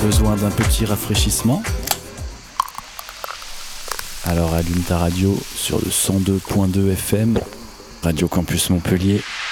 Besoin d'un petit rafraîchissement? Alors allume ta radio sur le 102.2 FM, Radio Campus Montpellier.